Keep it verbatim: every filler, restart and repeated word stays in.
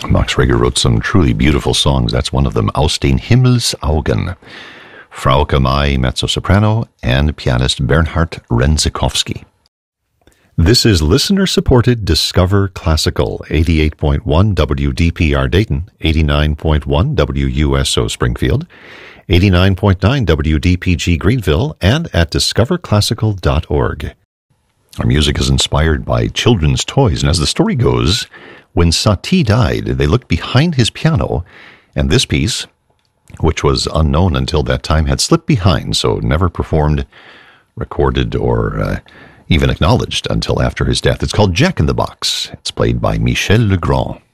Max Reger wrote some truly beautiful songs. That's one of them, Aus den Himmelsaugen. Frauke Mai, mezzo-soprano, and pianist Bernhard Renzikowski. This is listener-supported Discover Classical, eighty-eight point one W D P R Dayton, eighty-nine point one W U S O Springfield, eighty-nine point nine W D P G Greenville, and at discover classical dot org. Our music is inspired by children's toys, and as the story goes, when Satie died, they looked behind his piano, and this piece, which was unknown until that time, had slipped behind, so never performed, recorded, or uh, even acknowledged until after his death. It's called Jack in the Box. It's played by Michel Legrand.